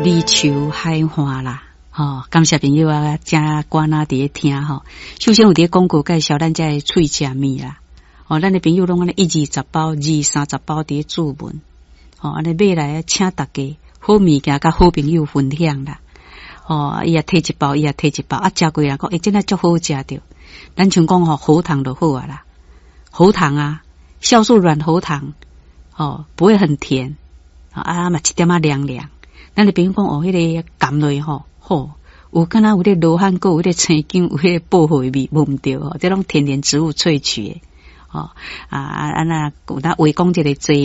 米球海花啦。感谢朋友啊，正关啊伫咧听吼。首先有伫广告介绍咱这脆食面啦。咱的朋友拢安尼1、20包、20-30包伫咧注文。安尼买来请大家好物件甲好朋友分享啦。伊也摕一包，伊也摕一包，食过啦，讲真诶足好食着。咱像讲喉糖就好啊啦，喉糖啊，酵素软喉糖，不会很甜，嘛一点凉凉。咱的朋友讲迄个甘落好，有敢若有咧罗汉果，有咧青姜，有咧薄荷味，闻唔着这拢天然植物萃取的。那有咱话讲这个